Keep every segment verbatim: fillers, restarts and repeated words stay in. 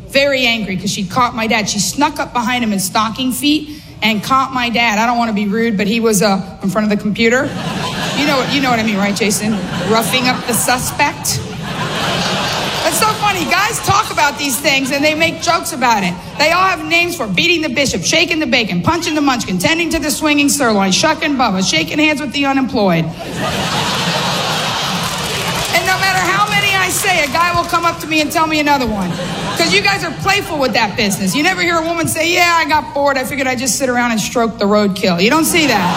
very angry because she caught my dad. She snuck up behind him in stocking feet and caught my dad. I don't want to be rude, but he was uh, in front of the computer. You know, you know what I mean, right, Jason? Roughing up the suspect. It's so funny. Guys talk about these things and they make jokes about it. They all have names for beating the bishop, shaking the bacon, punching the munchkin, tending to the swinging sirloin, shucking Bubba, shaking hands with the unemployed. And no matter how many I say, a guy will come up to me and tell me another one. Because you guys are playful with that business. You never hear a woman say, yeah, I got bored. I figured I'd just sit around and stroke the roadkill. You don't see that.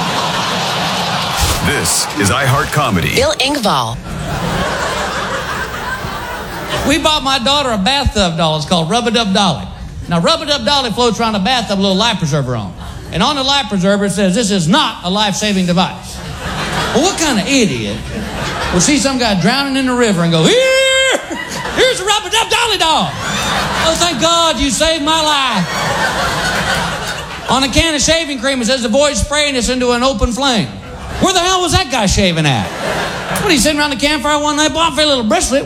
This is iHeart Comedy. Bill Engvall. We bought my daughter a bathtub doll. It's called Rub-a-Dub Dolly. Now, Rub-a-Dub Dolly floats around the bathtub with a little life preserver on. And on the life preserver, it says, this is not a life-saving device. Well, what kind of idiot will see some guy drowning in the river and go, here, here's a Rub-a-Dub Dolly doll. Oh, thank God you saved my life. On a can of shaving cream, it says, avoid spraying this into an open flame. Where the hell was that guy shaving at? What, he's sitting around the campfire one night, bought a little bracelet.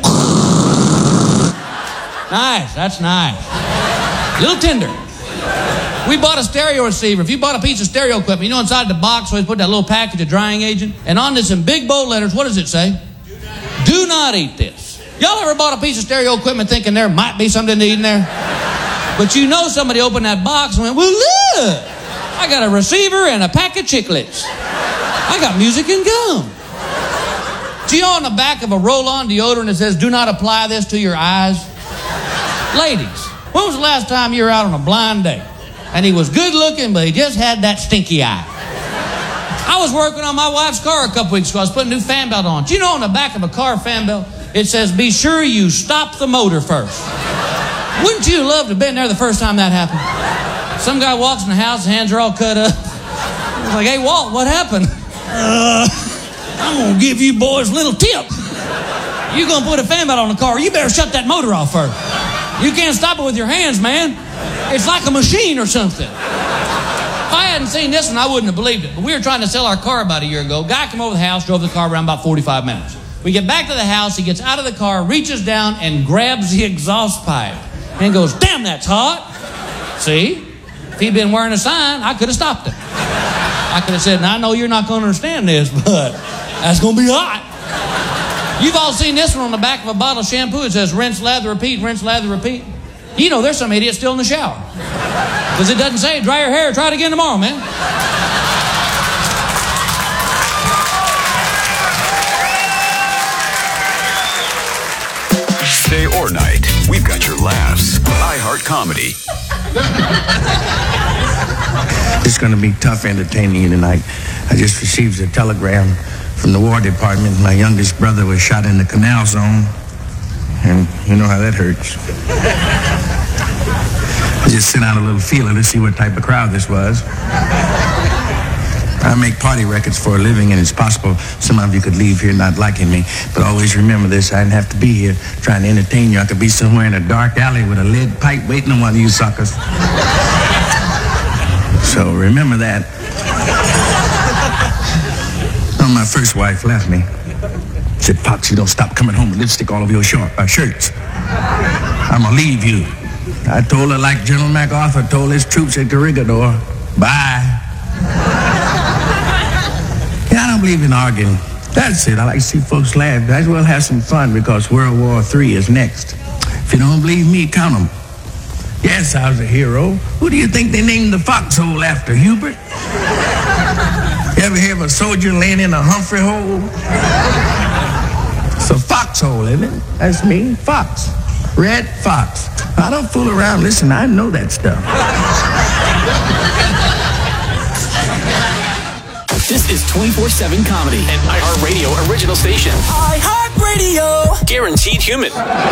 Nice, that's nice. Little tender. We bought a stereo receiver. If you bought a piece of stereo equipment, you know inside the box where they put that little package of drying agent? And on this in big bold letters, what does it say? Do not, Do not eat this. Y'all ever bought a piece of stereo equipment thinking there might be something to eat in there? But you know somebody opened that box and went, well, look, I got a receiver and a pack of chiclets. I got music and gum. Do you know on the back of a roll-on deodorant it says, do not apply this to your eyes? Ladies, when was the last time you were out on a blind date? And he was good looking, but he just had that stinky eye. I was working on my wife's car a couple weeks ago. I was putting a new fan belt on. Do you know on the back of a car fan belt, it says, be sure you stop the motor first. Wouldn't you love to have been there the first time that happened? Some guy walks in the house, his hands are all cut up. I was like, hey, Walt, what happened? Uh, I'm going to give you boys a little tip. You're going to put a fan belt on the car. You better shut that motor off first. You can't stop it with your hands, man. It's like a machine or something. If I hadn't seen this one, I wouldn't have believed it. But we were trying to sell our car about a year ago. Guy came over the house, drove the car around about forty-five minutes. We get back to the house. He gets out of the car, reaches down, and grabs the exhaust pipe. And goes, damn, that's hot. See? If he'd been wearing a sign, I could have stopped him. I could have said, now, I know you're not going to understand this, but that's going to be hot. You've all seen this one on the back of a bottle of shampoo. It says rinse, lather, repeat, rinse, lather, repeat. You know there's some idiot still in the shower. Because it doesn't say dry your hair, try it again tomorrow, man. Day or night, we've got your laughs. iHeart Comedy. It's going to be tough entertaining you tonight. I just received a telegram from the War Department. My youngest brother was shot in the canal zone. And you know how that hurts. I just sent out a little feeler to see what type of crowd this was. I make party records for a living, and it's possible some of you could leave here not liking me. But always remember this, I didn't have to be here trying to entertain you. I could be somewhere in a dark alley with a lead pipe waiting on one of you suckers. So remember that. Oh, my first wife left me. Said, Pox, you don't stop coming home with lipstick all over your short, uh, shirts. I'm gonna leave you. I told her like General MacArthur told his troops at Corregidor, bye. Yeah, I don't believe in arguing. That's it. I like to see folks laugh. Might as well have some fun because World War Three is next. If you don't believe me, count them. Yes, I was a hero. Who do you think they named the foxhole after? Hubert? You ever hear of a soldier laying in a Humphrey hole? It's a foxhole, isn't it? That's me, Fox. Red Fox. I don't fool around. Listen, I know that stuff. This is twenty-four seven Comedy, an iHeartRadio original station. iHeartRadio. Guaranteed human.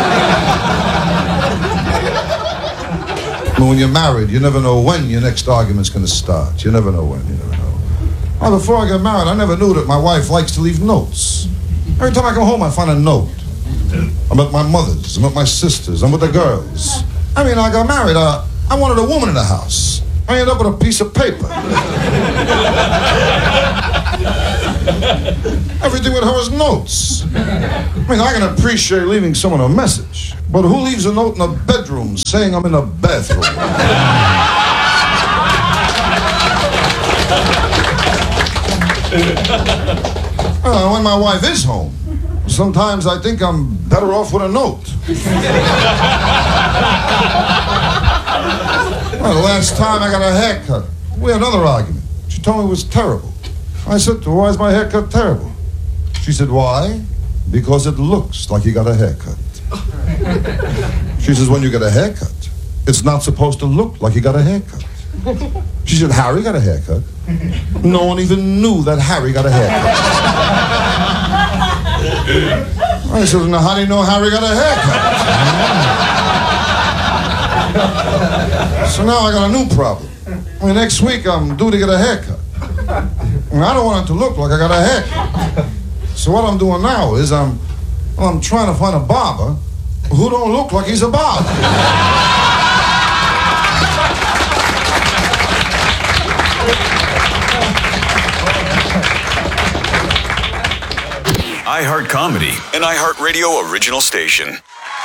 When you're married, you never know when your next argument's going to start. You never know when. You never know. Well, before I got married, I never knew that my wife likes to leave notes. Every time I come home, I find a note. I'm at my mother's. I'm at my sister's. I'm with the girls. I mean, I got married. Uh, I wanted a woman in the house. I ended up with a piece of paper. Everything with her is notes. I mean, I can appreciate leaving someone a message, but who leaves a note in a bedroom saying I'm in a bathroom? uh, when my wife is home, sometimes I think I'm better off with a note. Well, the last time I got a haircut, we had another argument. She told me it was terrible. I said to her, why is my haircut terrible? She said, why? Because it looks like you got a haircut. She says, when you get a haircut, it's not supposed to look like you got a haircut. She said, Harry got a haircut. No one even knew that Harry got a haircut. I said, now how do you know Harry got a haircut? So now I got a new problem. I mean, next week I'm due to get a haircut. And I don't want it to look like I got a haircut. So what I'm doing now is I'm, well, I'm trying to find a barber who don't look like he's a barber. iHeart Comedy, an iHeart Radio original station.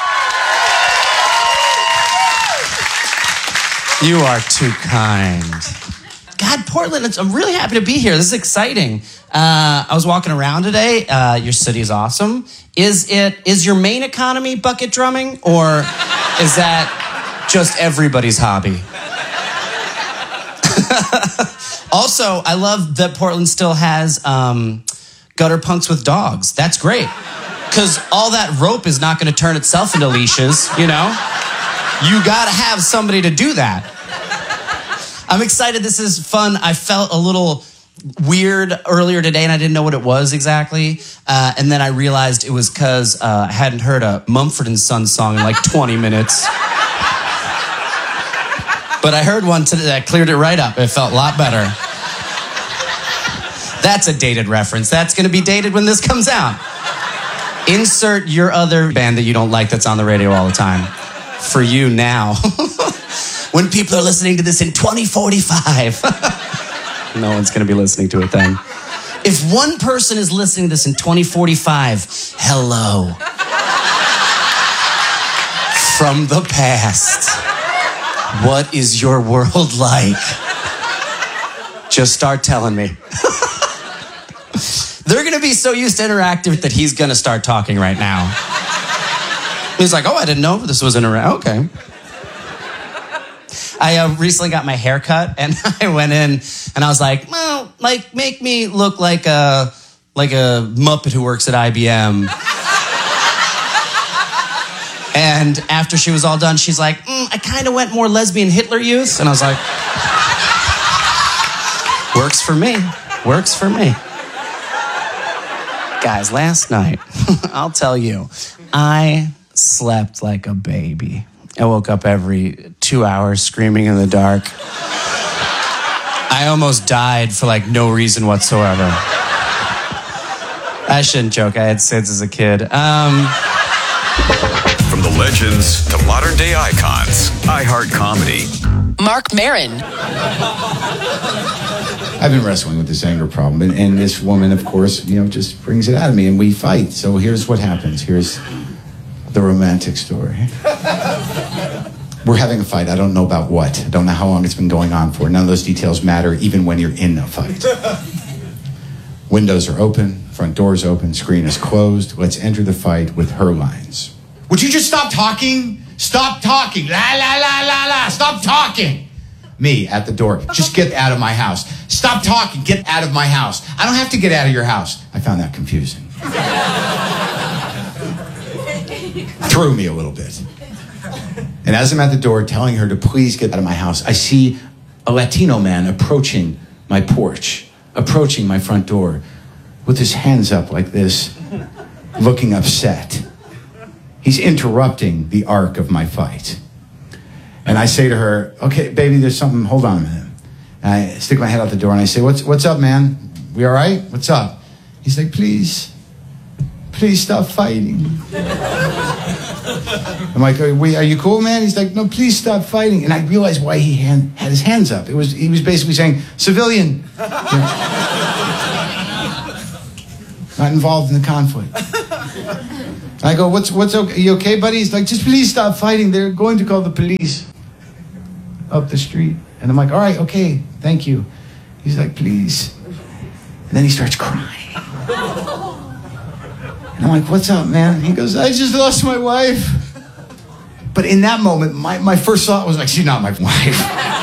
You are too kind. God, Portland, it's, I'm really happy to be here. This is exciting. Uh, I was walking around today. Uh, your city is awesome. Is it? Is your main economy bucket drumming, or is that just everybody's hobby? Also, I love that Portland still has um, gutter punks with dogs. That's great. Because all that rope is not going to turn itself into leashes, you know? You got to have somebody to do that. I'm excited. This is fun. I felt a little weird earlier today, and I didn't know what it was exactly. Uh, and then I realized it was because uh, I hadn't heard a Mumford and Sons song in like twenty minutes. But I heard one today that cleared it right up. It felt a lot better. That's a dated reference. That's going to be dated when this comes out. Insert your other band that you don't like that's on the radio all the time. For you now. When people are listening to this in twenty forty-five. No one's going to be listening to it then. If one person is listening to this in twenty forty-five, hello. From the past. What is your world like? Just start telling me. They're going to be so used to interactive that he's going to start talking right now. He's like, oh, I didn't know this was interactive. Okay. I uh, recently got my hair cut, and I went in, and I was like, well, like, make me look like a, like a Muppet who works at I B M. And after she was all done, she's like, mm, I kind of went more lesbian Hitler Youth. And I was like, works for me. Works for me. Guys, last night, I'll tell you, I slept like a baby. I woke up every two hours screaming in the dark. I almost died for like no reason whatsoever. I shouldn't joke. I had S I D S as a kid. Um... From the legends to modern day icons, iHeart Comedy. Marc Maron. I've been wrestling with this anger problem, and, and this woman, of course, you know, just brings it out of me, and we fight. So here's what happens. Here's the romantic story. We're having a fight. I don't know about what. I don't know how long it's been going on for. None of those details matter, even when you're in a fight. Windows are open, front door's open, screen is closed. Let's enter the fight with her lines. Would you just stop talking? Stop talking. La, la, la, la, la. Stop talking. Me at the door. Just get out of my house. Stop talking. Get out of my house. I don't have to get out of your house. I found that confusing. Threw me a little bit. And as I'm at the door telling her to please get out of my house, I see a Latino man approaching my porch, approaching my front door with his hands up like this, looking upset. He's interrupting the arc of my fight. And I say to her, okay, baby, there's something, hold on a minute. And I stick my head out the door and I say, what's what's up, man? We all right? What's up? He's like, please, please stop fighting. I'm like, are, we, are you cool, man? He's like, no, please stop fighting. And I realized why he hand, had his hands up. It was He was basically saying, civilian. Not involved in the conflict. I go, what's, what's okay? Are you okay, buddy? He's like, just please stop fighting. They're going to call the police up the street. And I'm like, all right, okay, thank you. He's like, please. And then he starts crying. And I'm like, what's up, man? He goes, I just lost my wife. But in that moment, my, my first thought was like, she's not my wife.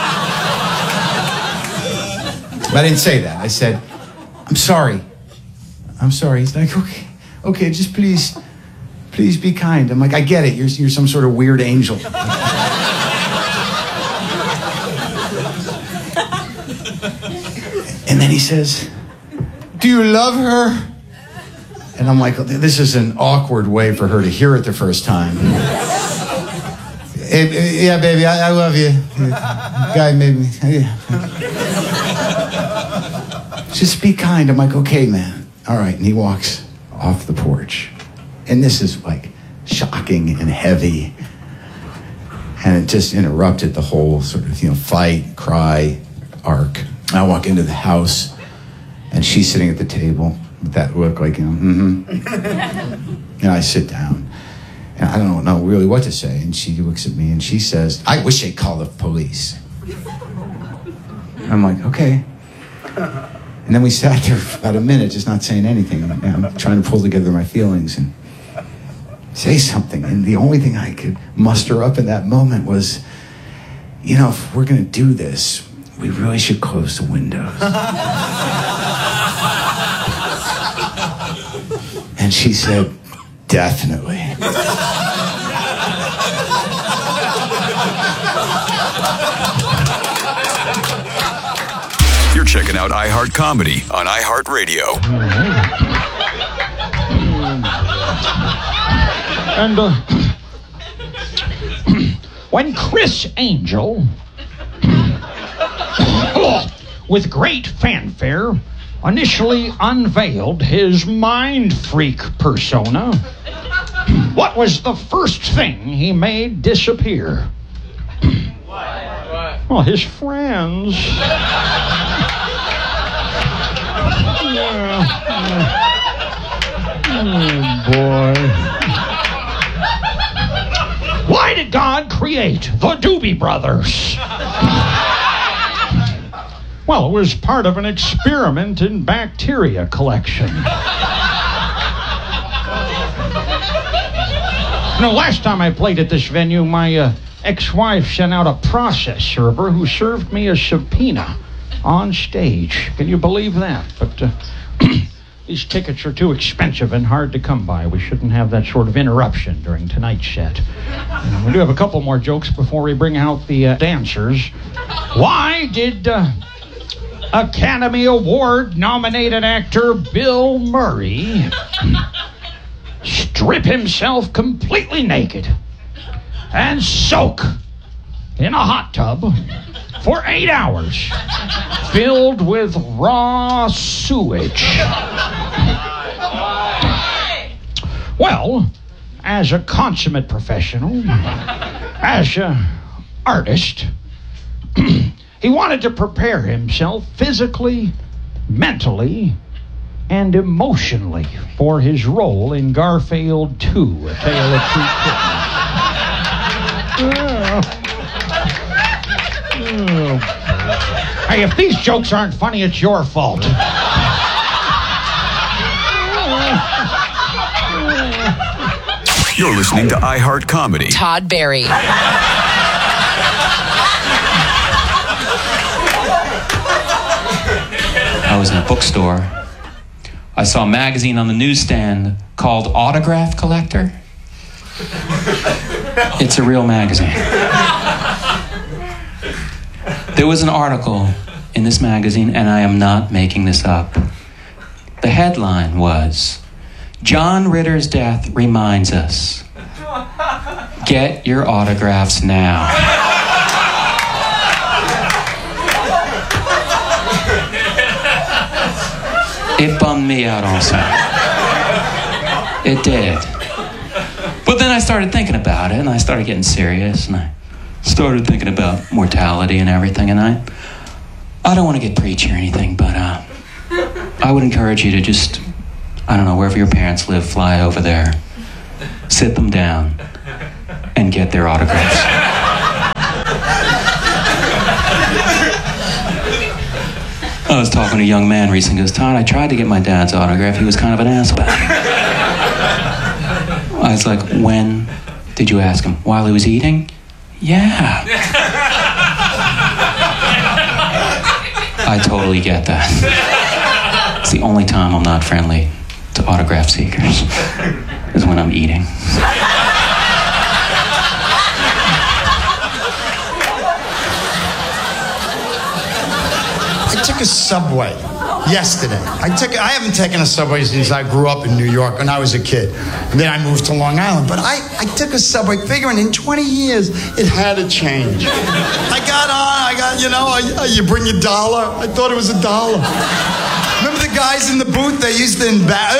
But I didn't say that. I said, I'm sorry. I'm sorry. He's like, okay, okay, just please, please be kind. I'm like, I get it. You're, you're some sort of weird angel. And then he says, do you love her? And I'm like, this is an awkward way for her to hear it the first time. Hey, yeah, baby, I, I love you. Guy made me. Yeah. Just be kind. I'm like, okay, man. All right. And he walks off the porch. And this is like shocking and heavy. And it just interrupted the whole sort of, you know, fight, cry arc. I walk into the house, and she's sitting at the table with that look like, you know, mm-hmm. And I sit down, and I don't know really what to say. And she looks at me, and she says, I wish they'd call the police. I'm like, okay. And then we sat there for about a minute, just not saying anything. And I'm trying to pull together my feelings and say something. And the only thing I could muster up in that moment was, you know, if we're going to do this, we really should close the windows. And she said, definitely. You're checking out iHeart Comedy on iHeartRadio. And uh, when Chris Angel, with great fanfare, initially unveiled his mind freak persona, what was the first thing he made disappear? What? Well, his friends. Yeah. Oh, boy. Why did God create the Doobie Brothers? Well, it was part of an experiment in bacteria collection. Now, last time I played at this venue, my uh, ex-wife sent out a process server who served me a subpoena on stage. Can you believe that? But uh, these tickets are too expensive and hard to come by. We shouldn't have that sort of interruption during tonight's set. Uh, we do have a couple more jokes before we bring out the uh, dancers. Why did uh, Academy Award-nominated actor Bill Murray strip himself completely naked and soak in a hot tub for eight hours filled with raw sewage? Well, as a consummate professional, as an artist, he wanted to prepare himself physically, mentally, and emotionally for his role in Garfield two, A Tale of Two Kittens. Oh. Hey, if these jokes aren't funny, it's your fault. You're listening to iHeart Comedy. Todd Barry. I was in a bookstore. I saw a magazine on the newsstand called Autograph Collector. It's a real magazine. There was an article in this magazine, and I am not making this up. The headline was, John Ritter's death reminds us, get your autographs now. It bummed me out also. It did. But then I started thinking about it, and I started getting serious, and I started thinking about mortality and everything, and I I don't want to get preachy or anything, but uh, I would encourage you to just I don't know, wherever your parents live, fly over there, sit them down, and get their autographs. I was talking to a young man recently. He goes, Todd, I tried to get my dad's autograph. He was kind of an asshole. I was like, when did you ask him? While he was eating? Yeah. I totally get that. It's the only time I'm not friendly to autograph seekers is when I'm eating. I took a subway yesterday. I took. I haven't taken a subway since I grew up in New York when I was a kid. And then I moved to Long Island. But I, I took a subway figuring in twenty years it had to change. I got on, I got, you know, I, you bring your dollar. I thought it was a dollar. Remember the guys in the booth? They used to embarrass.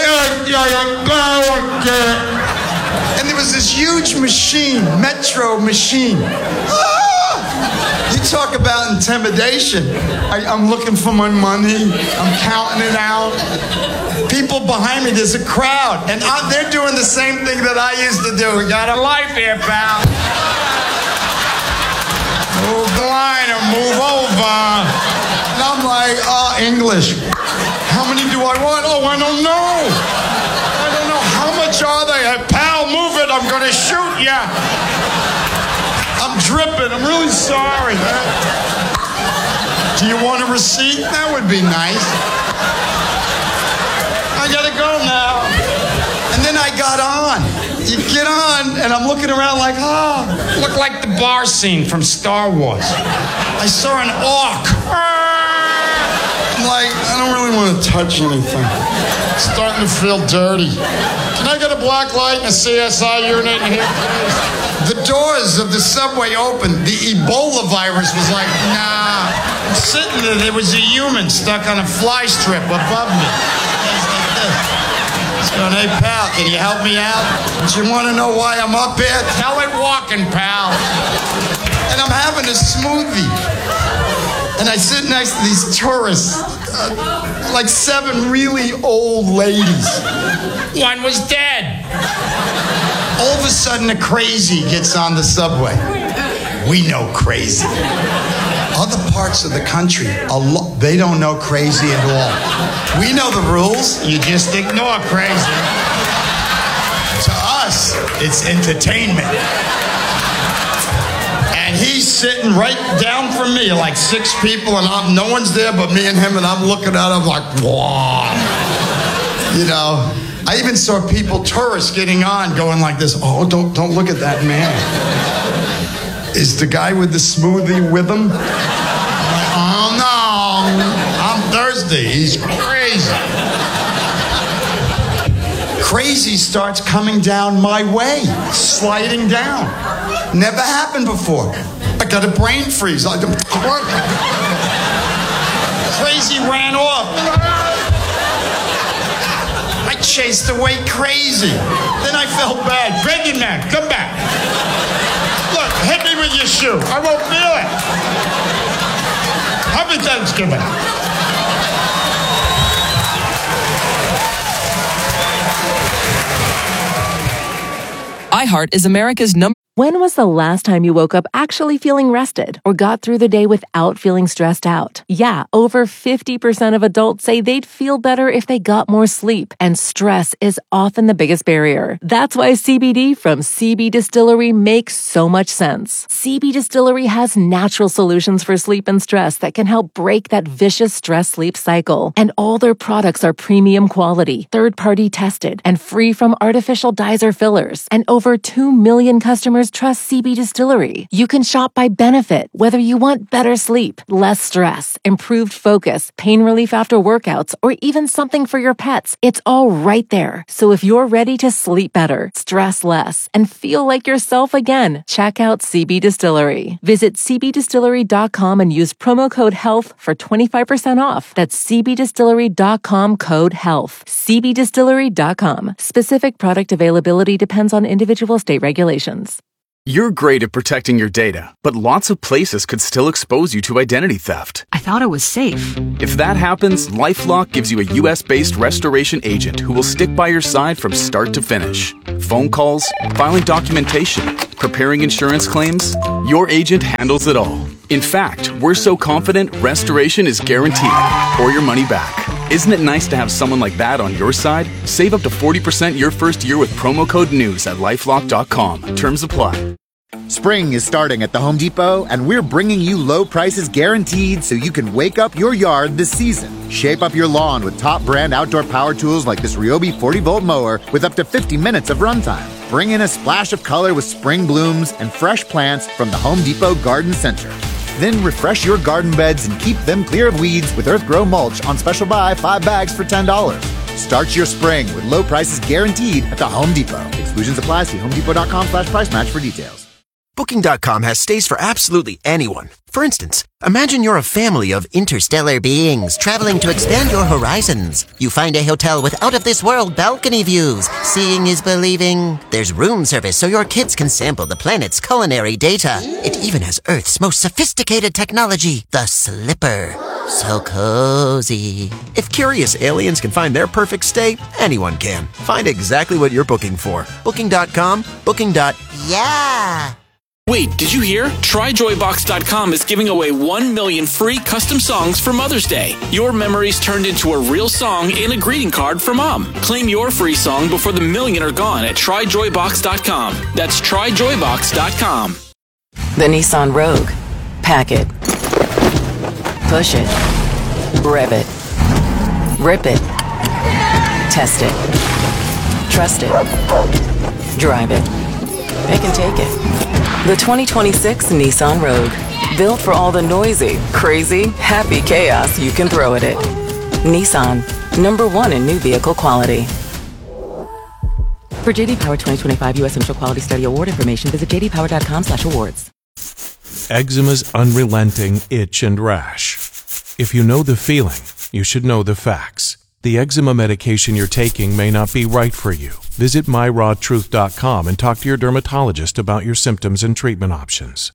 And there was this huge machine, Metro machine. You talk about intimidation. I, I'm looking for my money. I'm counting it out. People behind me, there's a crowd. And I, they're doing the same thing that I used to do. We got a life here, pal. Move the line or move over. And I'm like, oh, English. How many do I want? Oh, I don't know. I don't know. How much are they? Hey, pal, move it. I'm going to shoot ya. I'm dripping. I'm really sorry. Do you want a receipt? That would be nice. I gotta go now. And then I got on. You get on, and I'm looking around like, oh, look like the bar scene from Star Wars. I saw an orc. I'm like, I don't really want to touch anything. It's starting to feel dirty. Can I get a black light and a C S I unit in here, please? The doors of the subway opened. The Ebola virus was like, nah. I'm sitting there. There was a human stuck on a fly strip above me. He's going, hey, pal, can you help me out? Don't you want to know why I'm up here? Tell it walking, pal. And I'm having a smoothie. And I sit next to these tourists, uh, like seven really old ladies. One was dead. All of a sudden, a crazy gets on the subway. We know crazy. Other parts of the country, a lo- they don't know crazy at all. We know the rules. You just ignore crazy. To us, it's entertainment. And he's sitting right down from me, like six people, and I'm, no one's there but me and him, and I'm looking at him like, wow. You know. I even saw people, tourists, getting on, going like this. Oh, don't don't look at that man. Is the guy with the smoothie with him? I'm like, oh no, I'm thirsty. He's crazy. Crazy starts coming down my way, sliding down. Never happened before. I got a brain freeze. I, crazy ran off. I chased away crazy. Then I felt bad. Pregnant man, come back. Look, hit me with your shoe. I won't feel it. Happy Thanksgiving. iHeart is America's number. When was the last time you woke up actually feeling rested or got through the day without feeling stressed out? Yeah, over fifty percent of adults say they'd feel better if they got more sleep, and stress is often the biggest barrier. That's why C B D from C B Distillery makes so much sense. C B Distillery has natural solutions for sleep and stress that can help break that vicious stress-sleep cycle. And all their products are premium quality, third-party tested, and free from artificial dyes or fillers. And over two million customers trust C B Distillery. You can shop by benefit, whether you want better sleep, less stress, improved focus, pain relief after workouts, or even something for your pets. It's all right there. So if you're ready to sleep better, stress less, and feel like yourself again, check out C B Distillery. Visit c b distillery dot com and use promo code HEALTH for twenty-five percent off. That's c b distillery dot com code HEALTH. c b distillery dot com. Specific product availability depends on individual state regulations. You're great at protecting your data, but lots of places could still expose you to identity theft. I thought it was safe. If that happens, LifeLock gives you a U S-based restoration agent who will stick by your side from start to finish. Phone calls, filing documentation, preparing insurance claims, your agent handles it all. In fact, we're so confident restoration is guaranteed or your money back. Isn't it nice to have someone like that on your side? Save up to forty percent your first year with promo code NEWS at lifelock dot com. Terms apply. Spring is starting at the Home Depot, and we're bringing you low prices guaranteed so you can wake up your yard this season. Shape up your lawn with top brand outdoor power tools like this Ryobi forty volt mower with up to fifty minutes of runtime. Bring in a splash of color with spring blooms and fresh plants from the Home Depot Garden Center. Then refresh your garden beds and keep them clear of weeds with EarthGrow mulch on special buy five bags for ten dollars. Start your spring with low prices guaranteed at the Home Depot. Exclusions apply. See homedepot.com slash price match for details. Booking dot com has stays for absolutely anyone. For instance, imagine you're a family of interstellar beings traveling to expand your horizons. You find a hotel with out-of-this-world balcony views. Seeing is believing. There's room service so your kids can sample the planet's culinary data. It even has Earth's most sophisticated technology, the Slipper. So cozy. If curious aliens can find their perfect stay, anyone can. Find exactly what you're booking for. Booking dot com, booking. Yeah. Wait, did you hear? Try Joy Box dot com is giving away one million free custom songs for Mother's Day. Your memories turned into a real song and a greeting card for Mom. Claim your free song before the million are gone at Try Joy Box dot com. That's Try Joy Box dot com. The Nissan Rogue. Pack it. Push it. Rev it. Rip it. Test it. Trust it. Drive it. They can take it. The twenty twenty-six Nissan Rogue. Built for all the noisy, crazy, happy chaos you can throw at it. Nissan. Number one in new vehicle quality. For J D Power twenty twenty-five U S Initial Quality Study Award information, visit j d power dot com slash awards. Eczema's unrelenting itch and rash. If you know the feeling, you should know the facts. The eczema medication you're taking may not be right for you. Visit my raw truth dot com and talk to your dermatologist about your symptoms and treatment options.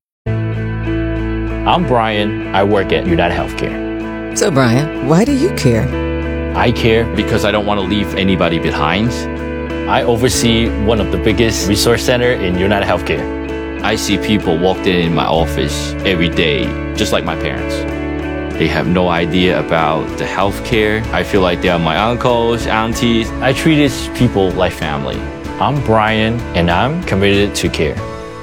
I'm Brian. I work at United Healthcare. So, Brian, why do you care? I care because I don't want to leave anybody behind. I oversee one of the biggest resource centers in United Healthcare. I see people walk in my office every day, just like my parents. They have no idea about the healthcare. I feel like they are my uncles, aunties. I treat these people like family. I'm Brian, and I'm committed to care.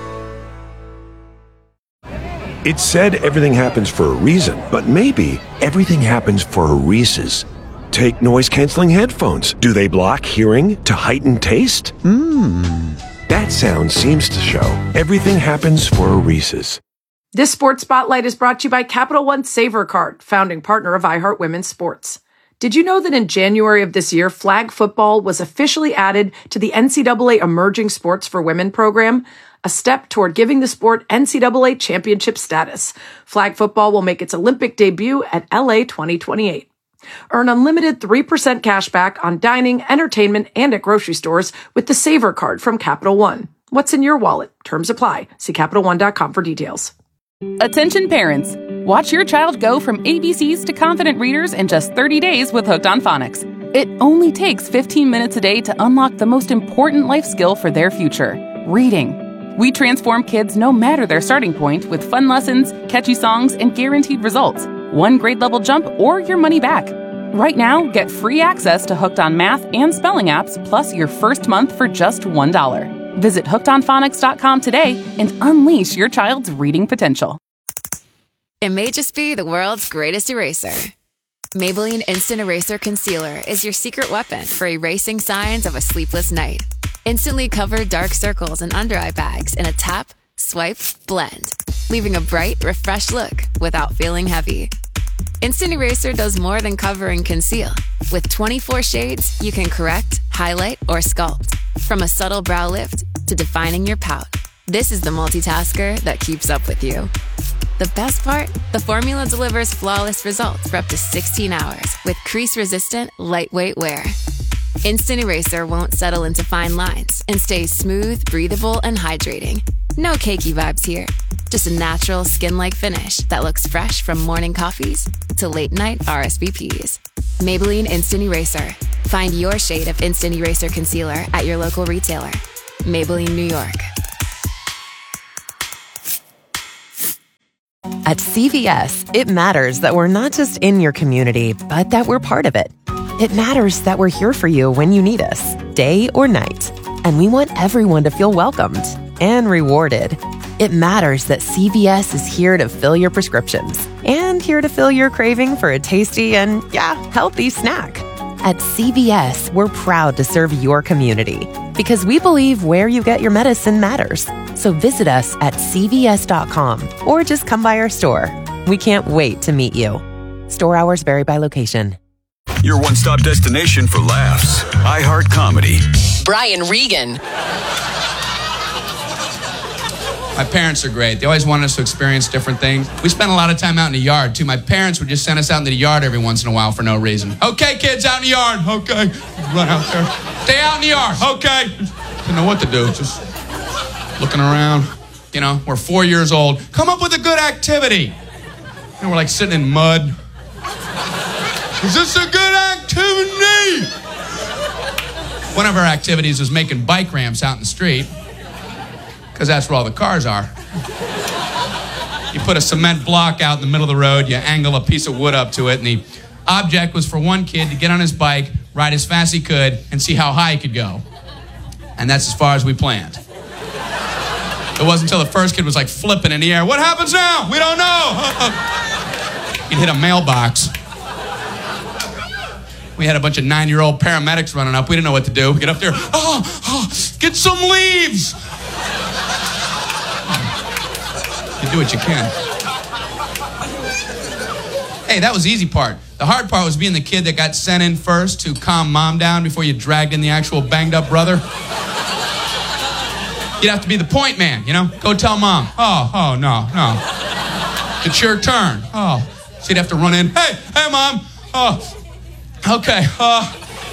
It's said everything happens for a reason, but maybe everything happens for a Reese's. Take noise-canceling headphones. Do they block hearing to heighten taste? Mmm. That sound seems to show everything happens for a Reese's. This Sports Spotlight is brought to you by Capital One Savor Card, founding partner of iHeart Women's Sports. Did you know that in January of this year, flag football was officially added to the N C double A Emerging Sports for Women program, a step toward giving the sport N C double A championship status? Flag football will make its Olympic debut at L A twenty twenty-eight. Earn unlimited three percent cash back on dining, entertainment, and at grocery stores with the Savor Card from Capital One. What's in your wallet? Terms apply. See capital one dot com for details. Attention parents! Watch your child go from A B Cs to confident readers in just thirty days with Hooked on Phonics. It only takes fifteen minutes a day to unlock the most important life skill for their future, reading. We transform kids no matter their starting point with fun lessons, catchy songs, and guaranteed results. One grade level jump or your money back. Right now, get free access to Hooked on Math and Spelling apps plus your first month for just one dollar. Visit hooked on phonics dot com today and unleash your child's reading potential. It may just be the world's greatest eraser. Maybelline Instant Eraser Concealer is your secret weapon for erasing signs of a sleepless night. Instantly cover dark circles and under-eye bags in a tap, swipe, blend, leaving a bright, refreshed look without feeling heavy. Instant Eraser does more than cover and conceal. With twenty-four shades, you can correct, highlight, or sculpt. From a subtle brow lift to defining your pout, this is the multitasker that keeps up with you. The best part? The formula delivers flawless results for up to sixteen hours with crease-resistant, lightweight wear. Instant Eraser won't settle into fine lines and stays smooth, breathable, and hydrating. No cakey vibes here. Just a natural skin-like finish that looks fresh from morning coffees to late-night R S V Ps. Maybelline Instant Eraser. Find your shade of Instant Eraser Concealer at your local retailer. Maybelline, New York. At C V S, it matters that we're not just in your community, but that we're part of it. It matters that we're here for you when you need us, day or night. And we want everyone to feel welcomed and rewarded. It matters that C V S is here to fill your prescriptions and here to fill your craving for a tasty and, yeah, healthy snack. At C V S, we're proud to serve your community because we believe where you get your medicine matters. So visit us at C V S dot com or just come by our store. We can't wait to meet you. Store hours vary by location. Your one-stop destination for laughs. iHeart Comedy. Brian Regan. My parents are great. They always wanted us to experience different things. We spent a lot of time out in the yard, too. My parents would just send us out into the yard every once in a while for no reason. Okay, kids, out in the yard. Okay. Run out there. Stay out in the yard. Okay. Didn't know what to do. Just looking around. You know, we're four years old. Come up with a good activity. And we're like sitting in mud. Is this a good activity? One of our activities was making bike ramps out in the street. Because that's where all the cars are. You put a cement block out in the middle of the road, you angle a piece of wood up to it, and the object was for one kid to get on his bike, ride as fast as he could, and see how high he could go. And that's as far as we planned. It wasn't until the first kid was like flipping in the air. What happens now? We don't know. He'd hit a mailbox. We had a bunch of nine-year-old paramedics running up. We didn't know what to do. We get up there, oh, oh, get some leaves. You do what you can. Hey, that was the easy part. The hard part was being the kid that got sent in first to calm mom down before you dragged in the actual banged up brother. You'd have to be the point man, you know? Go tell mom. Oh, oh, no, no. It's your turn. Oh. So you'd have to run in. Hey, hey, mom. Oh, okay. Uh,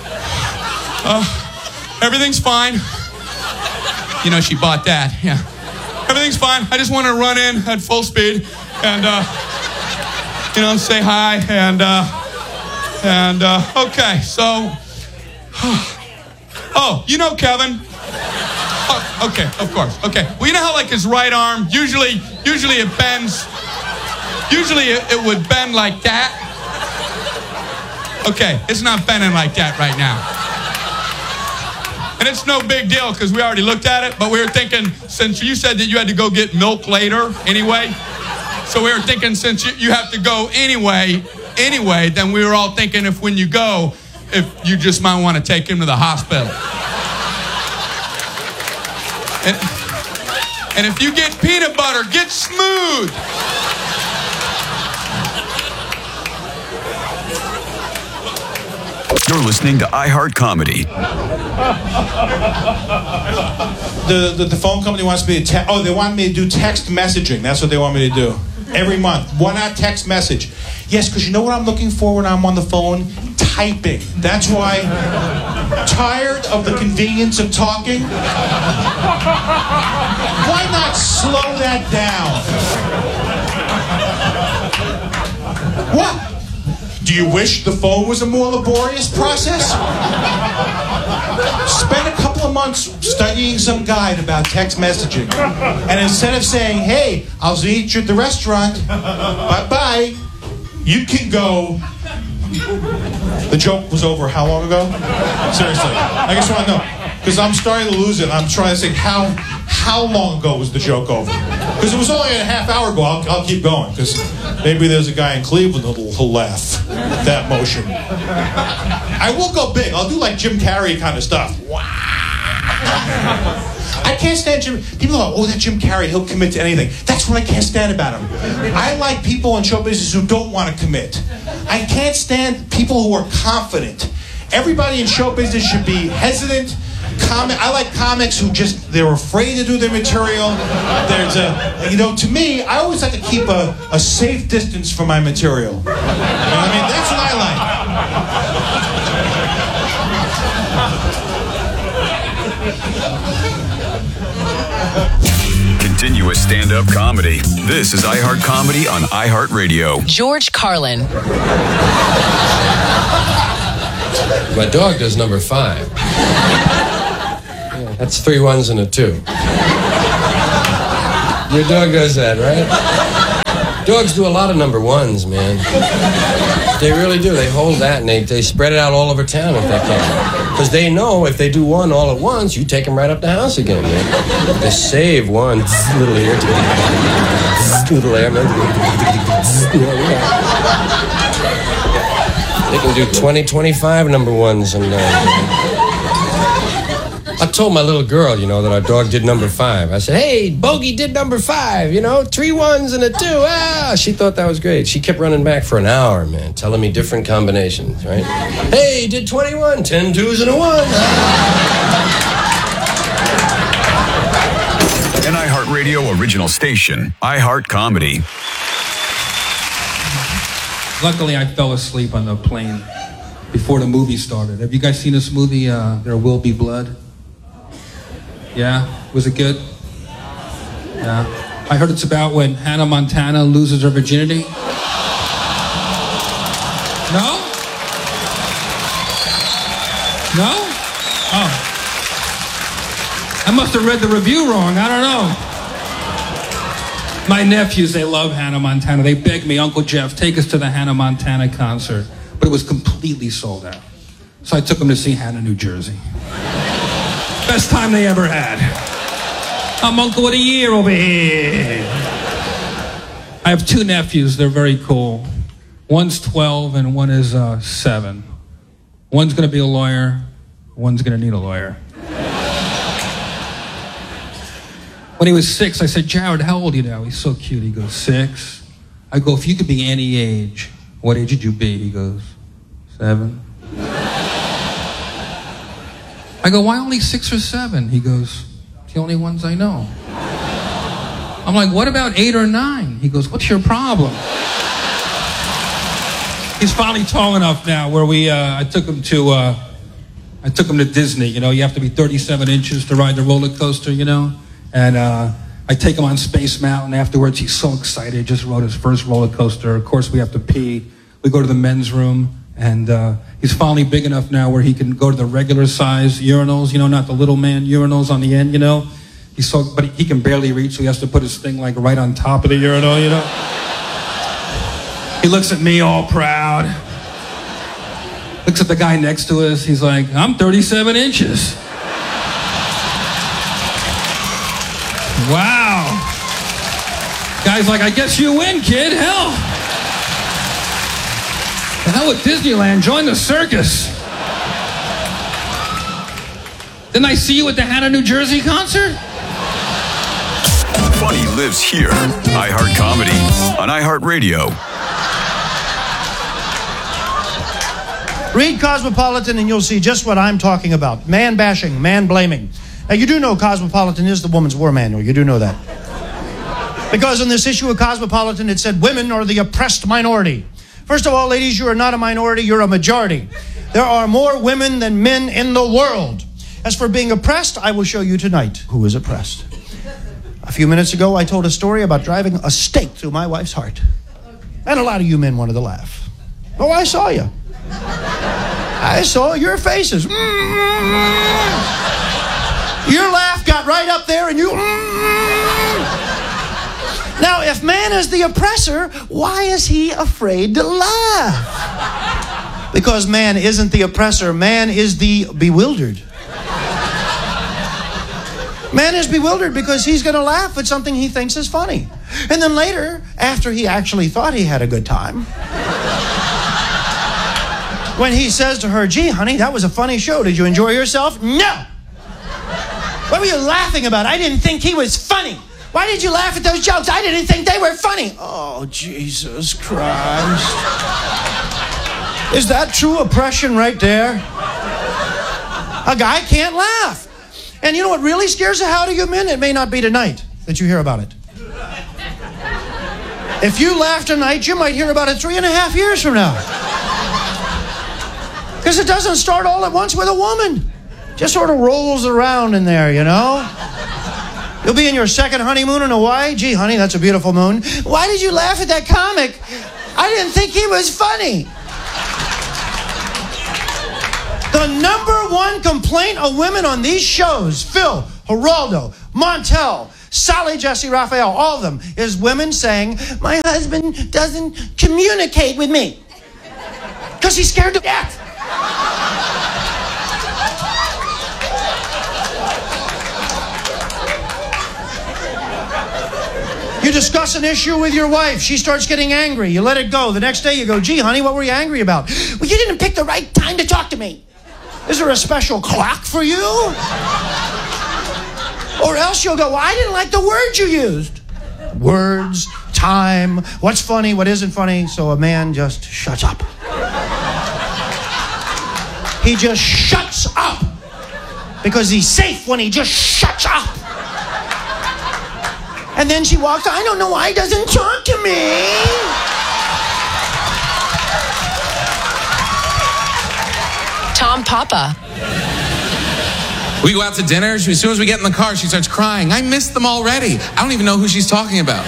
uh, everything's fine. You know, she bought that, yeah. Everything's fine. I just want to run in at full speed and, uh, you know, say hi and, uh, and, uh, okay, so, oh, you know Kevin. Oh, okay, of course, okay. Well, you know how, like, his right arm, usually, usually it bends, usually it, it would bend like that. Okay, it's not bending like that right now. And it's no big deal because we already looked at it, but we were thinking, since you said that you had to go get milk later anyway, so we were thinking since you, you have to go anyway, anyway, then we were all thinking if when you go, if you just might want to take him to the hospital. And, and if you get peanut butter, get smooth. You're listening to iHeart Comedy. The, the, the phone company wants me to te- oh, they want me to do text messaging. That's what they want me to do. Every month. Why not text message? Yes, because you know what I'm looking for when I'm on the phone? Typing. That's why. Tired of the convenience of talking? Why not slow that down? What? Do you wish the phone was a more laborious process? Spend a couple of months studying some guide about text messaging. And instead of saying, hey, I'll meet you at the restaurant, bye-bye, you can go... The joke was over how long ago? Seriously. I just want to know. Because I'm starting to lose it. I'm trying to say, how how long ago was the joke over? Because it was only a half hour ago. I'll, I'll keep going. Because maybe there's a guy in Cleveland who'll, who'll laugh at that motion. I will go big. I'll do like Jim Carrey kind of stuff. Wow. I can't stand Jim. People are like, oh, that Jim Carrey, he'll commit to anything. That's what I can't stand about him. I like people in show business who don't want to commit. I can't stand people who are confident. Everybody in show business should be hesitant. Comic, I like comics who just, they're afraid to do their material. There's a, you know, to me, I always like to keep a, a safe distance from my material. You know what I mean? That's what I like. continuous stand-up comedy. This is iHeart Comedy on iHeartRadio. George Carlin. My dog does number five. Yeah, that's three ones and a two. Your dog does that, right? Dogs do a lot of number ones, man. They really do. They hold that and they, they spread it out all over town if they can. Because they know if they do one all at once, you take them right up the house again, man. They save one little here, little there, man. They can do twenty, twenty-five number ones. And uh, I told my little girl, you know, that our dog did number five. I said, hey, Bogey did number five, you know, three ones and a two. Ah, she thought that was great. She kept running back for an hour, man, telling me different combinations, right? Hey, he did twenty-one, ten twos and a one. An iHeartRadio original station, iHeart Comedy. Luckily, I fell asleep on the plane before the movie started. Have you guys seen this movie, uh, There Will Be Blood? Yeah? Was it good? Yeah. I heard it's about when Hannah Montana loses her virginity. No? No? Oh. I must have read the review wrong. I don't know. My nephews, they love Hannah Montana. They begged me, Uncle Jeff, take us to the Hannah Montana concert. But it was completely sold out. So I took them to see Hannah, New Jersey. Best time they ever had. I'm Uncle of the Year over here. I have two nephews. They're very cool. One's twelve and one is uh, seven. One's going to be a lawyer. One's going to need a lawyer. When he was six, I said, Jared, how old are you now? He's so cute. He goes, six. I go, if you could be any age, what age would you be? He goes, seven. I go, why only six or seven? He goes, it's the only ones I know. I'm like, what about eight or nine? He goes, what's your problem? He's finally tall enough now where we, uh, I took him to, uh, I took him to Disney. You know, you have to be thirty-seven inches to ride the roller coaster, you know? And uh, I take him on Space Mountain. Afterwards, he's so excited. Just rode his first roller coaster. Of course, we have to pee. We go to the men's room, and uh, he's finally big enough now where he can go to the regular size urinals. You know, not the little man urinals on the end. You know, he's so, but he can barely reach, so he has to put his thing like right on top of the urinal. You know. He looks at me all proud. Looks at the guy next to us. He's like, I'm thirty-seven inches. Wow. Guy's like, I guess you win, kid. Hell. The hell with Disneyland. Join the circus. Didn't I see you at the Hannah, New Jersey concert? Funny lives here. iHeart Comedy on iHeartRadio. Read Cosmopolitan and you'll see just what I'm talking about. Man bashing, man blaming. Now, you do know Cosmopolitan is the woman's war manual. You do know that. Because in this issue of Cosmopolitan, it said women are the oppressed minority. First of all, ladies, you are not a minority, you're a majority. There are more women than men in the world. As for being oppressed, I will show you tonight who is oppressed. A few minutes ago, I told a story about driving a stake through my wife's heart. And a lot of you men wanted to laugh. Oh, I saw you. I saw your faces. Your laugh got right up there and you... Now, if man is the oppressor, why is he afraid to laugh? Because man isn't the oppressor. Man is the bewildered. Man is bewildered because he's going to laugh at something he thinks is funny. And then later, after he actually thought he had a good time, when he says to her, gee, honey, that was a funny show. Did you enjoy yourself? No! What were you laughing about? I didn't think he was funny. Why did you laugh at those jokes? I didn't think they were funny. Oh, Jesus Christ. Is that true oppression right there? A guy can't laugh. And you know what really scares the hell out of you men? It may not be tonight that you hear about it. If you laugh tonight, you might hear about it three and a half years from now. Because it doesn't start all at once with a woman. Just sort of rolls around in there, you know? You'll be in your second honeymoon in Hawaii? Gee, honey, that's a beautiful moon. Why did you laugh at that comic? I didn't think he was funny. The number one complaint of women on these shows, Phil, Geraldo, Montel, Sally, Jesse, Raphael, all of them, is women saying, my husband doesn't communicate with me. Because he's scared to death. You discuss an issue with your wife. She starts getting angry. You let it go. The next day you go, gee, honey, what were you angry about? Well, you didn't pick the right time to talk to me. Is there a special clock for you? Or else you'll go, well, I didn't like the words you used. Words, time, what's funny, what isn't funny. So a man just shuts up. He just shuts up. Because he's safe when he just shuts up. And then she walks, I don't know why he doesn't talk to me. Tom Papa. We go out to dinner. As soon as we get in the car, she starts crying. I missed them already. I don't even know who she's talking about.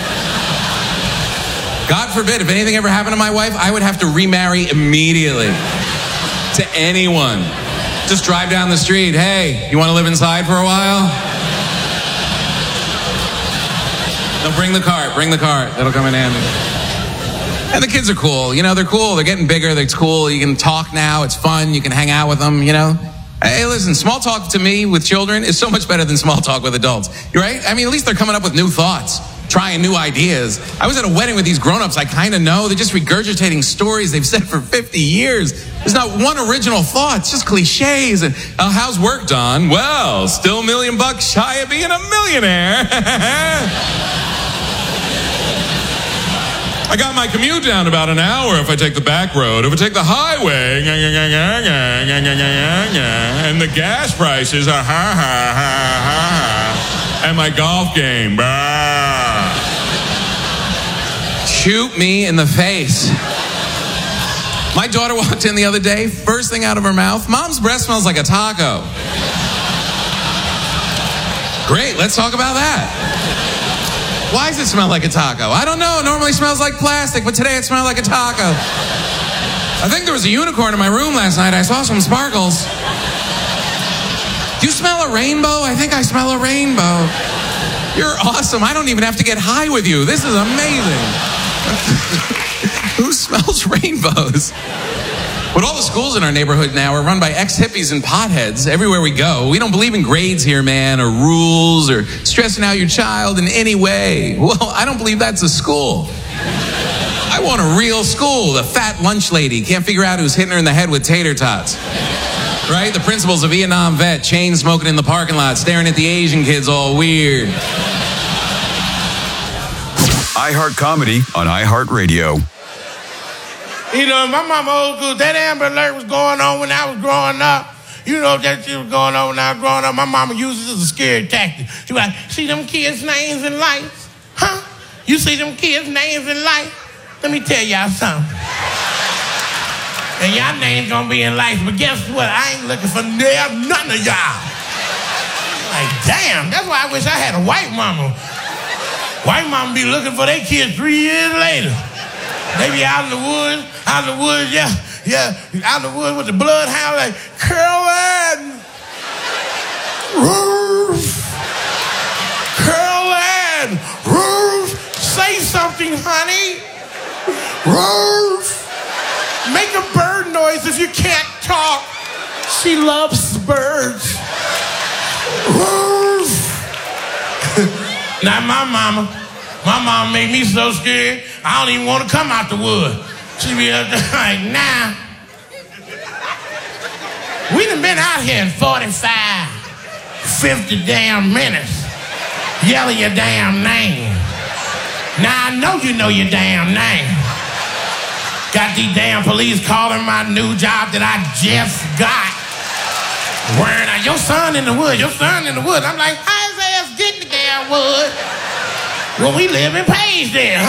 God forbid, if anything ever happened to my wife, I would have to remarry immediately. To anyone. Just drive down the street. Hey, you want to live inside for a while? No, bring the cart. Bring the cart. That'll come in handy. And the kids are cool. You know, they're cool. They're getting bigger. They're cool. You can talk now. It's fun. You can hang out with them, you know. Hey, listen, small talk to me with children is so much better than small talk with adults. You're right? I mean, at least they're coming up with new thoughts, trying new ideas. I was at a wedding with these grown-ups I kind of know. They're just regurgitating stories they've said for fifty years. There's not one original thought. It's just cliches. And uh, how's work done? Well, still a million bucks shy of being a millionaire. I got my commute down about an hour if I take the back road. If I take the highway, and the gas prices are ha ha ha ha, and my golf game, bah. Shoot me in the face. My daughter walked in the other day, first thing out of her mouth, Mom's breath smells like a taco. Great, let's talk about that. Why does it smell like a taco? I don't know. It normally smells like plastic, but today it smelled like a taco. I think there was a unicorn in my room last night. I saw some sparkles. Do you smell a rainbow? I think I smell a rainbow. You're awesome. I don't even have to get high with you. This is amazing. Who smells rainbows? But all the schools in our neighborhood now are run by ex-hippies and potheads everywhere we go. We don't believe in grades here, man, or rules, or stressing out your child in any way. Well, I don't believe that's a school. I want a real school. The fat lunch lady can't figure out who's hitting her in the head with tater tots. Right? The principal's a Vietnam vet, chain smoking in the parking lot, staring at the Asian kids all weird. iHeart Comedy on iHeartRadio. You know, my mama old school, that Amber Alert was going on when I was growing up. You know that shit was going on when I was growing up. My mama used it as a scary tactic. She was like, see them kids' names in life? Huh? You see them kids' names in life? Let me tell y'all something. And y'all names gonna be in life, but guess what? I ain't looking for none of y'all. Like, damn, that's why I wish I had a white mama. White mama be looking for their kids three years later. They be out in the woods, out in the woods, yeah, yeah, out in the woods with the bloodhound, like, Carolyn, Ruth, Carolyn, Ruth, say something, honey, Ruth, make a bird noise if you can't talk. She loves birds. Ruth. Not my mama. My mama made me so scared, I don't even want to come out the wood. She be up there like, nah. We done been out here in forty-five, fifty damn minutes, yelling your damn name. Now I know you know your damn name. Got these damn police calling my new job that I just got. Wearing out, your son in the wood, your son in the wood. I'm like, how his ass get in the damn wood? Well, we live in Page there.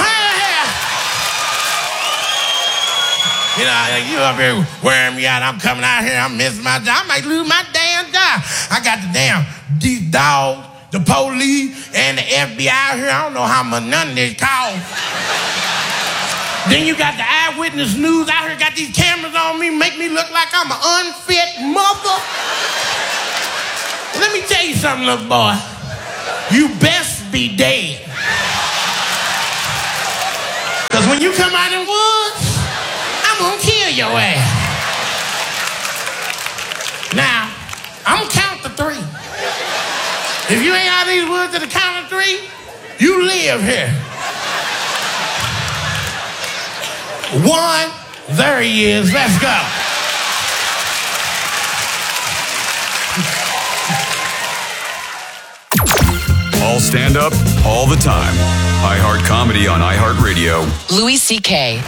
You know, you up here wearing me out. I'm coming out here. I'm missing my job. I might lose my damn job. I got the damn these dogs the police, and the F B I here. I don't know how much none of this costs. Then you got the eyewitness news out here, got these cameras on me, make me look like I'm an unfit mother. Let me tell you something, little boy. You best be dead. Because when you come out in the woods, I'm going to kill your ass. Now, I'm going to count to three. If you ain't out of these woods at the count of three, you live here. One, there he is. Let's go. All stand up, all the time. iHeart Comedy on iHeartRadio. Louis C K.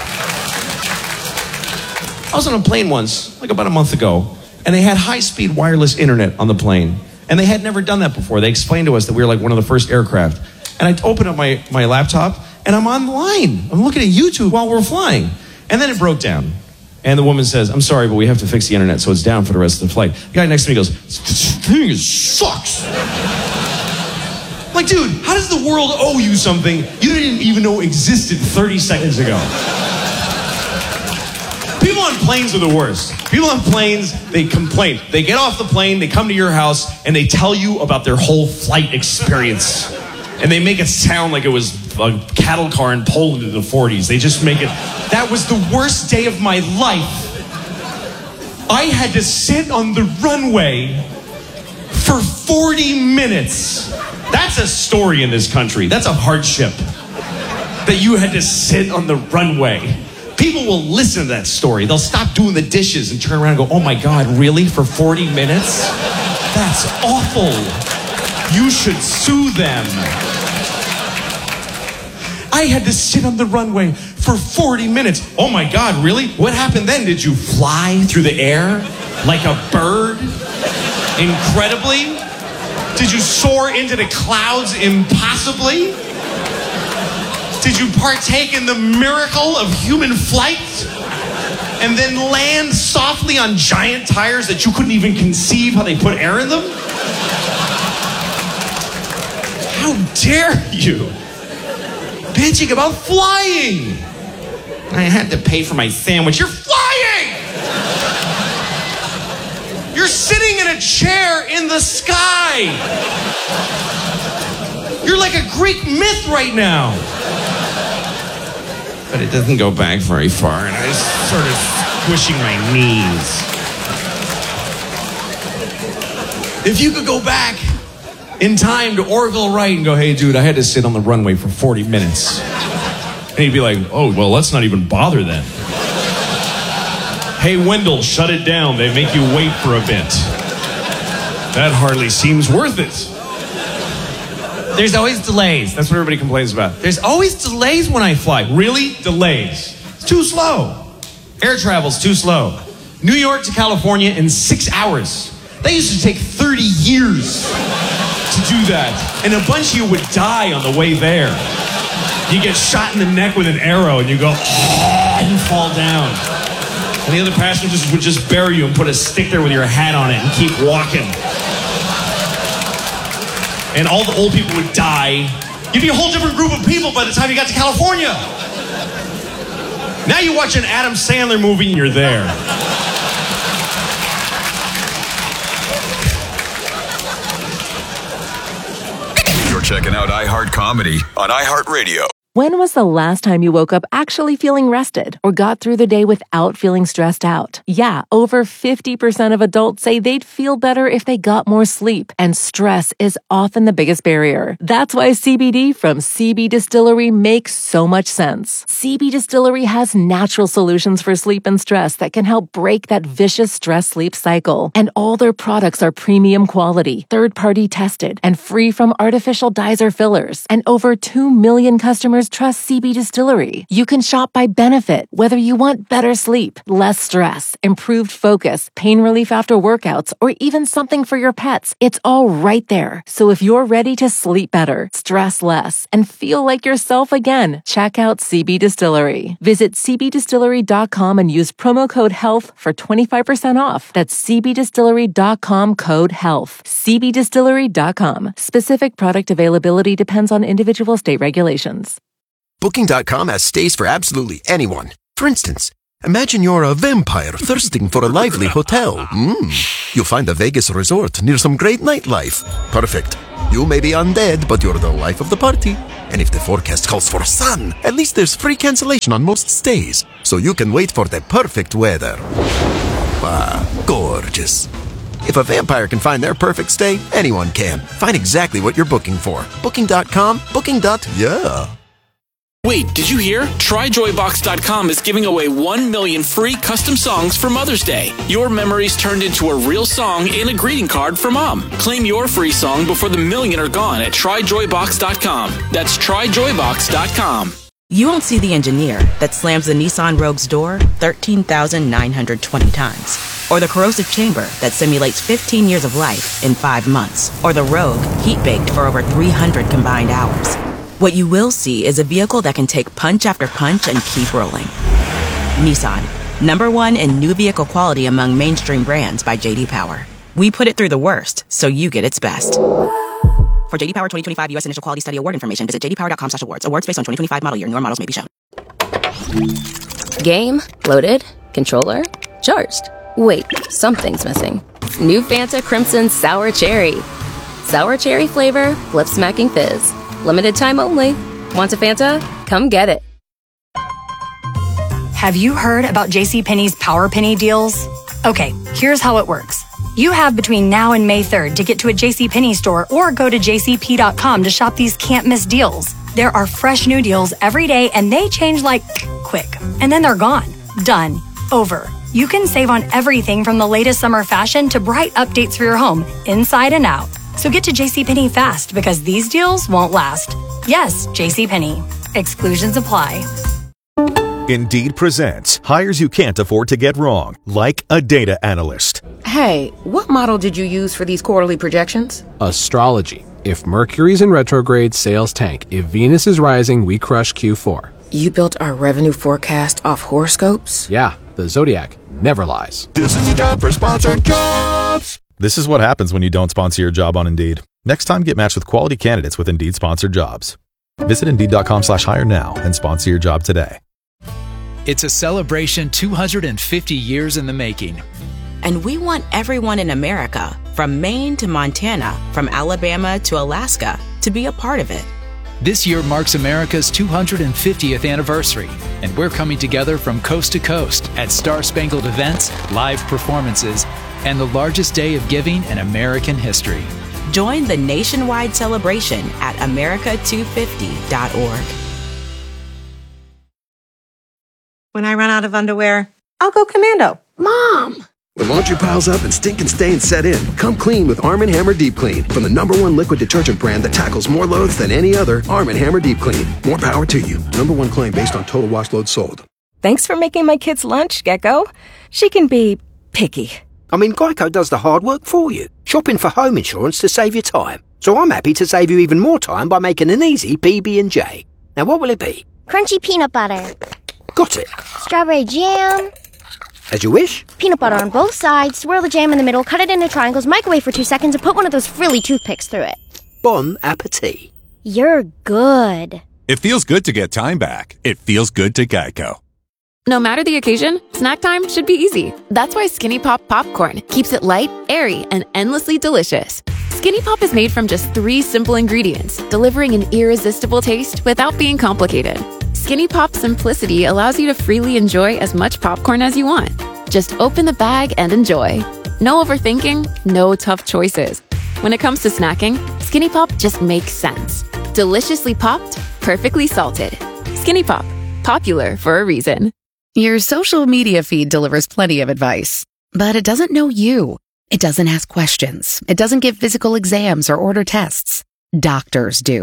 I was on a plane once, like about a month ago, and they had high-speed wireless internet on the plane. And they had never done that before. They explained to us that we were like one of the first aircraft. And I opened up my, my laptop, and I'm online. I'm looking at YouTube while we're flying. And then it broke down. And the woman says, I'm sorry, but we have to fix the internet, so it's down for the rest of the flight. The guy next to me goes, this thing sucks. I'm like, dude, how does the world owe you something you didn't even know existed thirty seconds ago? People on planes are the worst. People on planes, they complain. They get off the plane, they come to your house, and they tell you about their whole flight experience. And they make it sound like it was a cattle car in Poland in the forties. They just make it... That was the worst day of my life. I had to sit on the runway for forty minutes. That's a story in this country. That's a hardship. That you had to sit on the runway. People will listen to that story. They'll stop doing the dishes and turn around and go, oh my God, really? For forty minutes? That's awful. You should sue them. I had to sit on the runway for forty minutes. Oh my God, really? What happened then? Did you fly through the air like a bird? Incredibly? Did you soar into the clouds impossibly? Did you partake in the miracle of human flight? And then land softly on giant tires that you couldn't even conceive how they put air in them? How dare you? Bitching about flying. I had to pay for my sandwich. You're flying! You're sitting in a chair in the sky. You're like a Greek myth right now. But it doesn't go back very far, and I was sort of squishing my knees. If you could go back in time to Orville Wright and go, hey, dude, I had to sit on the runway for forty minutes. And he'd be like, oh, well, let's not even bother then. Hey, Wendell, shut it down. They make you wait for a bit. That hardly seems worth it. There's always delays. That's what everybody complains about. There's always delays when I fly. Really? Delays. It's too slow. Air travel's too slow. New York to California in six hours. That used to take thirty years to do that. And a bunch of you would die on the way there. You get shot in the neck with an arrow and you go, oh, and you fall down. And the other passengers would just bury you and put a stick there with your hat on it and keep walking. And all the old people would die. You'd be a whole different group of people by the time you got to California. Now you watch an Adam Sandler movie and you're there. You're checking out iHeart Comedy on iHeartRadio. When was the last time you woke up actually feeling rested or got through the day without feeling stressed out? Yeah, over fifty percent of adults say they'd feel better if they got more sleep, and stress is often the biggest barrier. That's why C B D from C B Distillery makes so much sense. C B Distillery has natural solutions for sleep and stress that can help break that vicious stress-sleep cycle. And all their products are premium quality, third-party tested, and free from artificial dyes or fillers. And over two million customers customers trust C B Distillery. You can shop by benefit, whether you want better sleep, less stress, improved focus, pain relief after workouts, or even something for your pets. It's all right there. So if you're ready to sleep better, stress less, and feel like yourself again, check out C B Distillery. Visit c b distillery dot com and use promo code HEALTH for twenty-five percent off. That's c b distillery dot com code HEALTH. c b distillery dot com. Specific product availability depends on individual state regulations. Booking dot com has stays for absolutely anyone. For instance, imagine you're a vampire thirsting for a lively hotel. Mm. You'll find a Vegas resort near some great nightlife. Perfect. You may be undead, but you're the life of the party. And if the forecast calls for sun, at least there's free cancellation on most stays, so you can wait for the perfect weather. Ah, gorgeous. If a vampire can find their perfect stay, anyone can. Find exactly what you're booking for. Booking dot com, booking. Yeah. Wait, did you hear? Try joy box dot com is giving away one million free custom songs for Mother's Day. Your memories turned into a real song and a greeting card for Mom. Claim your free song before the million are gone at try joy box dot com. That's try joy box dot com. You won't see the engineer that slams the Nissan Rogue's door thirteen thousand nine hundred twenty times. Or the corrosive chamber that simulates fifteen years of life in five months. Or the Rogue heat-baked for over three hundred combined hours. What you will see is a vehicle that can take punch after punch and keep rolling. Nissan, number one in new vehicle quality among mainstream brands by J D Power. We put it through the worst, so you get its best. For J D Power twenty twenty-five U S Initial Quality Study Award information, visit j d power dot com slash awards. Awards based on twenty twenty-five model year. Newer models may be shown. Game, loaded, controller, charged. Wait, something's missing. New Fanta Crimson Sour Cherry. Sour cherry flavor, lip-smacking fizz. Limited time only. Want a Fanta? Come get it. Have you heard about JCPenney's Power Penny deals? Okay, here's how it works. You have between now and May third to get to a JCPenney store or go to j c p dot com to shop these can't-miss deals. There are fresh new deals every day and they change like quick. And then they're gone. Done. Over. You can save on everything from the latest summer fashion to bright updates for your home, inside and out. So get to JCPenney fast because these deals won't last. Yes, JCPenney. Exclusions apply. Indeed presents hires you can't afford to get wrong, like a data analyst. Hey, what model did you use for these quarterly projections? Astrology. If Mercury's in retrograde, sales tank. If Venus is rising, we crush Q four. You built our revenue forecast off horoscopes? Yeah, the Zodiac never lies. This is the job for sponsored jobs. This is what happens when you don't sponsor your job on Indeed. Next time, get matched with quality candidates with Indeed sponsored jobs. Visit Indeed dot com slash hire now and sponsor your job today. It's a celebration two hundred fifty years in the making. And we want everyone in America, from Maine to Montana, from Alabama to Alaska, to be a part of it. This year marks America's two hundred fiftieth anniversary, and we're coming together from coast to coast at Star-Spangled events, live performances, and the largest day of giving in American history. Join the nationwide celebration at america two fifty dot org. When I run out of underwear, I'll go commando. Mom! When laundry piles up and stinking stains set in, come clean with Arm and Hammer Deep Clean. From the number one liquid detergent brand that tackles more loads than any other, Arm and Hammer Deep Clean. More power to you. Number one claim based on total wash load sold. Thanks for making my kids' lunch, Gecko. She can be picky. I mean, Geico does the hard work for you. Shopping for home insurance to save you time. So I'm happy to save you even more time by making an easy P B and J. Now what will it be? Crunchy peanut butter. Got it. Strawberry jam. As you wish. Peanut butter on both sides, swirl the jam in the middle, cut it into triangles, microwave for two seconds, and put one of those frilly toothpicks through it. Bon appetit. You're good. It feels good to get time back. It feels good to Geico. No matter the occasion, snack time should be easy. That's why Skinny Pop Popcorn keeps it light, airy, and endlessly delicious. Skinny Pop is made from just three simple ingredients, delivering an irresistible taste without being complicated. Skinny Pop simplicity allows you to freely enjoy as much popcorn as you want. Just open the bag and enjoy. No overthinking, no tough choices. When it comes to snacking, Skinny Pop just makes sense. Deliciously popped, perfectly salted. Skinny Pop, popular for a reason. Your social media feed delivers plenty of advice, but it doesn't know you. It doesn't ask questions. It doesn't give physical exams or order tests. Doctors do.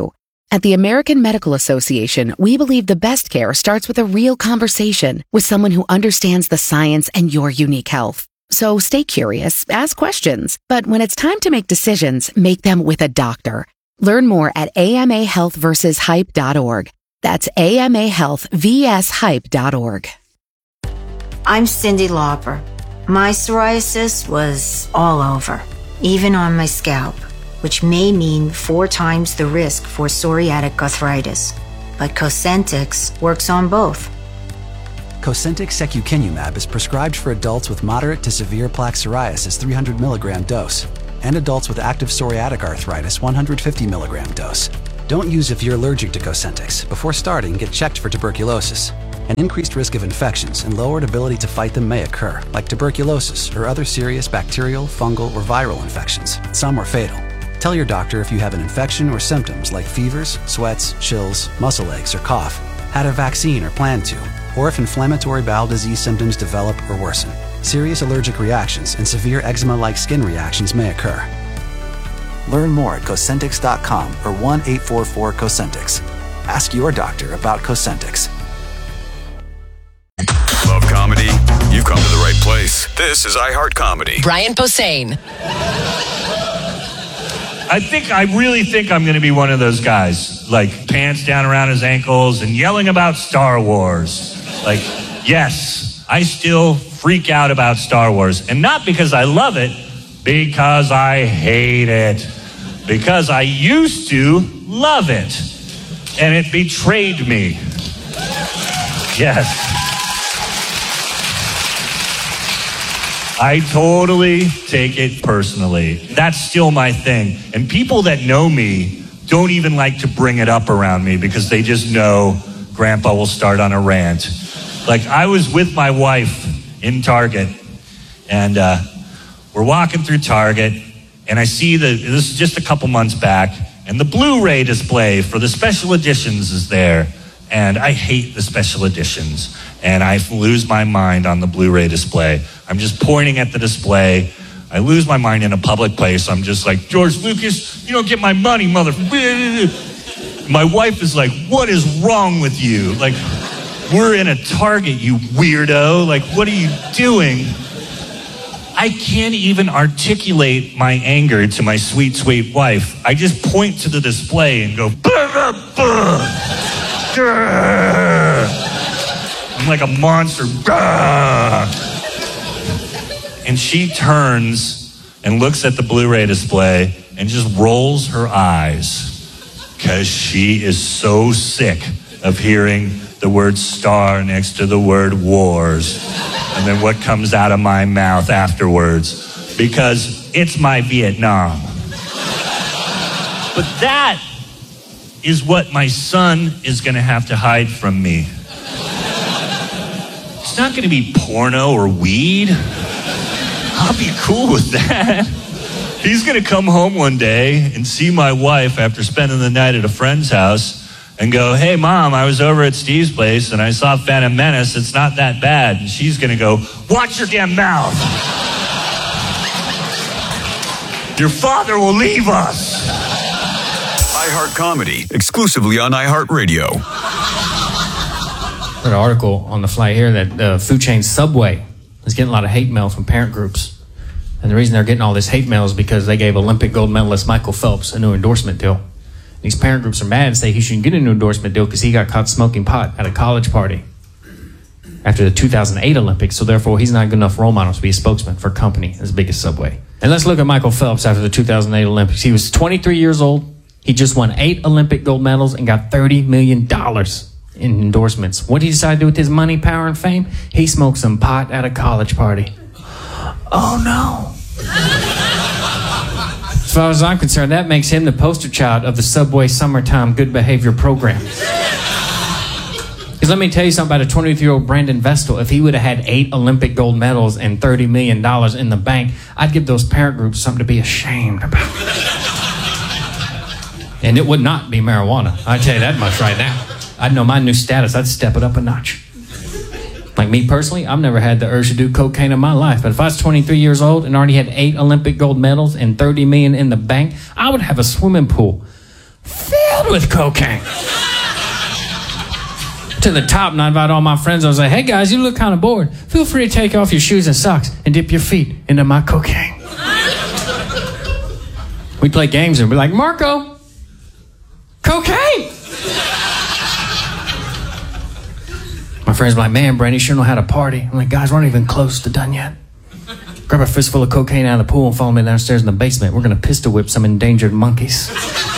At the American Medical Association, we believe the best care starts with a real conversation with someone who understands the science and your unique health. So stay curious, ask questions, but when it's time to make decisions, make them with a doctor. Learn more at A M A health versus hype dot org. That's A M A health versus hype dot org. I'm Cindy Lauper. My psoriasis was all over, even on my scalp, which may mean four times the risk for psoriatic arthritis. But Cosentyx works on both. Cosentyx secukinumab is prescribed for adults with moderate to severe plaque psoriasis three hundred milligram dose and adults with active psoriatic arthritis one hundred fifty milligram dose. Don't use if you're allergic to Cosentyx. Before starting, get checked for tuberculosis. An increased risk of infections and lowered ability to fight them may occur, like tuberculosis or other serious bacterial, fungal, or viral infections. Some are fatal. Tell your doctor if you have an infection or symptoms like fevers, sweats, chills, muscle aches, or cough, had a vaccine or plan to, or if inflammatory bowel disease symptoms develop or worsen. Serious allergic reactions and severe eczema-like skin reactions may occur. Learn more at Cosentyx dot com or one eight four four Cosentyx. Ask your doctor about Cosentyx. Love comedy? You've come to the right place. This is iHeart Comedy. Brian Posehn. I think, I really think I'm going to be one of those guys, like pants down around his ankles and yelling about Star Wars. Like, yes, I still freak out about Star Wars. And not because I love it, because I hate it. Because I used to love it. And it betrayed me. Yes. I totally take it personally. That's still my thing. And people that know me don't even like to bring it up around me because they just know Grandpa will start on a rant. Like, I was with my wife in Target, and uh, we're walking through Target, and I see the, this is just a couple months back, and the Blu-ray display for the special editions is there. And I hate the special editions. And I lose my mind on the Blu-ray display. I'm just pointing at the display. I lose my mind in a public place. I'm just like, George Lucas, you don't get my money, mother. My wife is like, what is wrong with you? Like, we're in a Target, you weirdo. Like, what are you doing? I can't even articulate my anger to my sweet, sweet wife. I just point to the display and go, bah, bah, bah. I'm like a monster. And she turns and looks at the Blu-ray display and just rolls her eyes because she is so sick of hearing the word star next to the word wars and then what comes out of my mouth afterwards, because it's my Vietnam. But that is what my son is going to have to hide from me. It's not going to be porno or weed. I'll be cool with that. He's going to come home one day and see my wife after spending the night at a friend's house and go, hey, Mom, I was over at Steve's place and I saw Phantom Menace. It's not that bad. And she's going to go, watch your damn mouth. Your father will leave us. iHeart Comedy, exclusively on iHeartRadio. Read an article on the fly here that uh, food chain Subway is getting a lot of hate mail from parent groups. And the reason they're getting all this hate mail is because they gave Olympic gold medalist Michael Phelps a new endorsement deal. These parent groups are mad and say he shouldn't get a new endorsement deal because he got caught smoking pot at a college party after the two thousand eight Olympics, so therefore he's not a good enough role model to be a spokesman for a company as big as Subway. And let's look at Michael Phelps after the two thousand eight Olympics. He was twenty-three years old. He just won eight Olympic gold medals and got thirty million dollars in endorsements. What did he decide to do with his money, power, and fame? He smoked some pot at a college party. Oh, no. As far as I'm concerned, that makes him the poster child of the Subway Summertime Good Behavior Program. Because let me tell you something about a twenty-three-year-old Brandon Vestal. If he would have had eight Olympic gold medals and thirty million dollars in the bank, I'd give those parent groups something to be ashamed about. And it would not be marijuana. I tell you that much right now. I'd know my new status. I'd step it up a notch. Like me personally, I've never had the urge to do cocaine in my life. But if I was twenty-three years old and already had eight Olympic gold medals and thirty million in the bank, I would have a swimming pool filled filled with cocaine. To the top, and I invite all my friends. I was like, hey guys, you look kind of bored. Feel free to take off your shoes and socks and dip your feet into my cocaine. We'd play games and be like, Marco, cocaine. My friends were like, man, Brandon, you sure know how to party. I'm like, guys, we're not even close to done yet. Grab a fistful of cocaine out of the pool and follow me downstairs in the basement. We're going to pistol whip some endangered monkeys.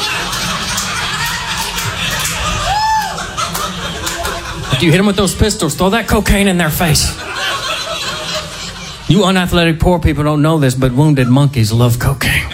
If you hit them with those pistols, throw that cocaine in their face. You unathletic poor people don't know this, but wounded monkeys love cocaine.